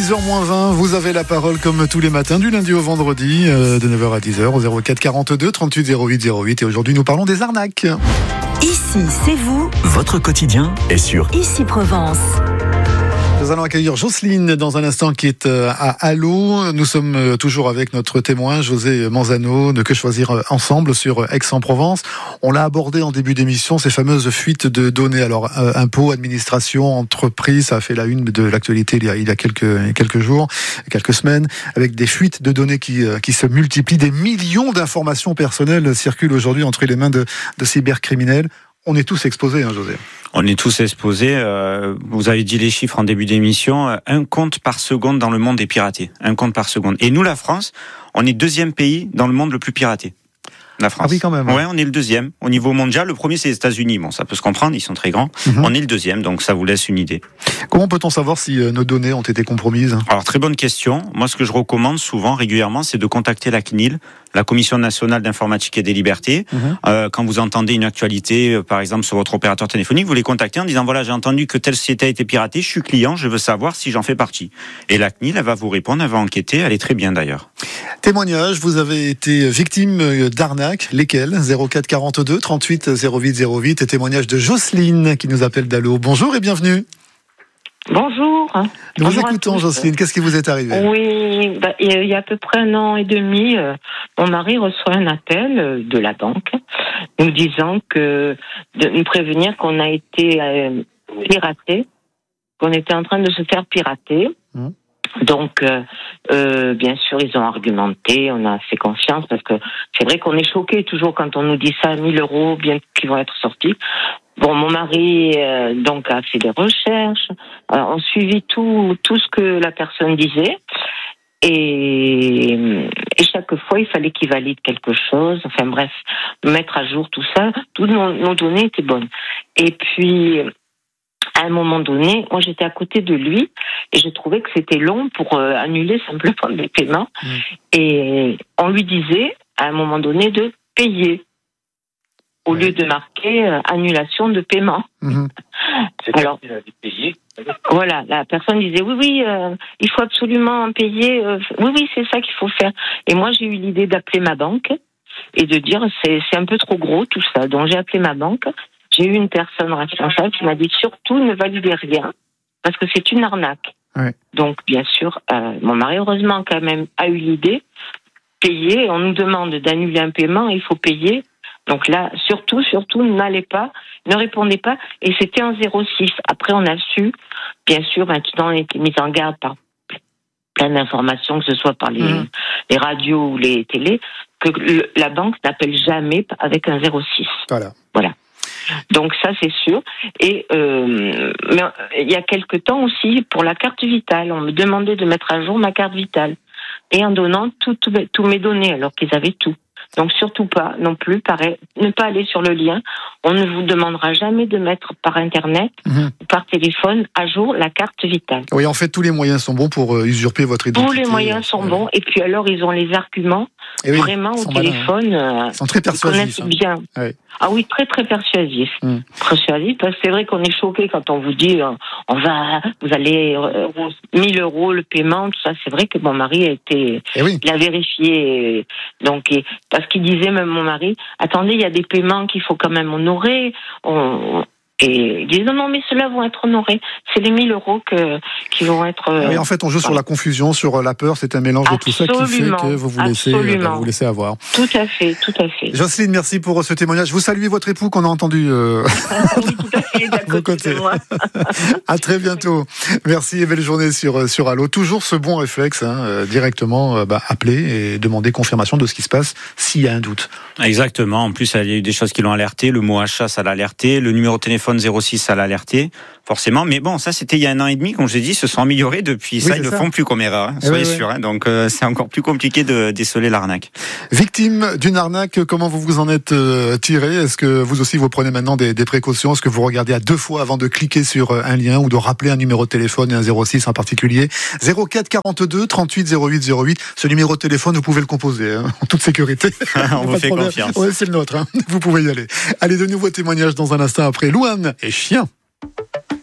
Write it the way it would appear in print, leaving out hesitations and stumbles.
6h-20, vous avez la parole comme tous les matins, du lundi au vendredi, de 9h à 10h, au 04 42 38 08 08. Et aujourd'hui, nous parlons des arnaques. Ici, c'est vous. Votre quotidien est sur Ici Provence. Nous allons accueillir Jocelyne dans un instant qui est à Allot. Nous sommes toujours avec notre témoin José Manzano de Que Choisir Ensemble sur Aix-en-Provence. On l'a abordé en début d'émission, ces fameuses fuites de données. Alors, impôts, administration, entreprise, ça a fait la une de l'actualité il y a quelques jours, quelques semaines, avec des fuites de données qui se multiplient. Des millions d'informations personnelles circulent aujourd'hui entre les mains de cybercriminels. On est tous exposés, José. On est tous exposés. Vous avez dit les chiffres en début d'émission. 1 compte par seconde dans le monde est piraté. 1 compte par seconde. Et nous, la France, on est 2e pays dans le monde le plus piraté. La France. Ah oui, quand même. Ouais, on est le 2e. Au niveau mondial, le premier, c'est les États-Unis. Bon, ça peut se comprendre, ils sont très grands. On est le 2e, donc ça vous laisse une idée. Comment peut-on savoir si nos données ont été compromises ? Alors, très bonne question. Moi, ce que je recommande souvent, régulièrement, c'est de contacter la CNIL, la Commission nationale d'informatique et des libertés. Quand vous entendez une actualité, par exemple, sur votre opérateur téléphonique, vous les contactez en disant, voilà, j'ai entendu que telle société a été piratée, je suis client, je veux savoir si j'en fais partie. Et la CNIL, elle va vous répondre, elle va enquêter, elle est très bien d'ailleurs. Témoignage, vous avez été victime d'arnaques, lesquelles ? 04 42 38 08 08 et témoignage de Jocelyne qui nous appelle d'Allot. Bonjour et bienvenue. Bonjour. Nous vous Bonjour écoutons, Jocelyne. Qu'est-ce qui vous est arrivé ? Oui, il y a à peu près 1 an et demi, mon mari reçoit un appel de la banque nous disant de nous prévenir qu'on a été piraté, qu'on était en train de se faire pirater. Donc, bien sûr, ils ont argumenté, on a fait confiance parce que c'est vrai qu'on est choqués toujours quand on nous dit ça, 1 000 € bien qu'ils vont être sortis. Bon, mon mari donc a fait des recherches, on suivit tout ce que la personne disait et chaque fois il fallait qu'il valide quelque chose. Enfin bref, mettre à jour tout ça, toutes nos données étaient bonnes. Et puis à un moment donné, moi j'étais à côté de lui et je trouvais que c'était long pour annuler simplement des paiements. Et on lui disait à un moment donné de payer au lieu de marquer annulation de paiement. Alors, voilà, la personne disait oui, il faut absolument payer. Oui, c'est ça qu'il faut faire. Et moi j'ai eu l'idée d'appeler ma banque et de dire c'est un peu trop gros tout ça. Donc j'ai appelé ma banque. J'ai eu une personne responsable qui m'a dit surtout ne validez rien parce que c'est une arnaque. Ouais. Donc bien sûr, mon mari heureusement quand même a eu l'idée payer. On nous demande d'annuler un paiement, il faut payer. Donc là, surtout, n'allez pas, ne répondez pas. Et c'était en 06. Après, on a su, bien sûr, maintenant, on a été mis en garde par plein d'informations, que ce soit par les radios ou les télés, que la banque n'appelle jamais avec un 06. Voilà. Donc ça, c'est sûr. Et mais il y a quelque temps aussi, pour la carte vitale, on me demandait de mettre à jour ma carte vitale. Et en donnant tous mes données, alors qu'ils avaient tout. Donc surtout pas, non plus, ne pas aller sur le lien. On ne vous demandera jamais de mettre par Internet ou par téléphone à jour la carte vitale. Oui, en fait, tous les moyens sont bons pour usurper votre identité. Tous les moyens sont bons. Et puis alors, ils ont les arguments. Et vraiment, au téléphone, ils sont très persuasifs. Ils connaissent bien. Oui. Ah oui, très très persuasif. Persuasif, parce que c'est vrai qu'on est choqué quand on vous dit vous allez 1 000 € le paiement, tout ça. C'est vrai que mon mari il a vérifié. Donc, parce qu'il disait même mon mari, attendez, il y a des paiements qu'il faut quand même honorer. Et il disait non, mais ceux-là vont être honorés. C'est les 1 000 € qui vont être. Oui, en fait, on joue sur la confusion, sur la peur. C'est un mélange de tout ça qui fait que vous vous laissez avoir. Tout à fait. Jocelyne, merci pour ce témoignage. Vous saluez votre époux qu'on a entendu. Oui, tout à fait. D'à côté de moi. À très bientôt. Merci et belle journée sur Allot. Toujours ce bon réflexe, directement appeler et demander confirmation de ce qui se passe s'il y a un doute. Exactement. En plus, il y a eu des choses qui l'ont alerté. Le mot achat, ça l'a alerté. Le numéro de téléphone 06, ça l'a alerté, forcément. Mais bon, ça, c'était il y a 1 an et demi, comme je l'ai dit, ils se sont améliorés depuis. Oui, ça, ils ne le font plus comme erreur, soyez sûrs. Donc, c'est encore plus compliqué de déceler l'arnaque. Victime d'une arnaque, comment vous vous en êtes tiré ? Est-ce que vous aussi, vous prenez maintenant des précautions ? Est-ce que vous regardez à 2 fois avant de cliquer sur un lien ou de rappeler un numéro de téléphone et un 06 en particulier ? 04 42 38 08 08. Ce numéro de téléphone, vous pouvez le composer, en toute sécurité. On vous fait confiance. Oui, c'est le nôtre. Vous pouvez y aller. Allez, de nouveaux témoignages dans un instant après Louane et Chien.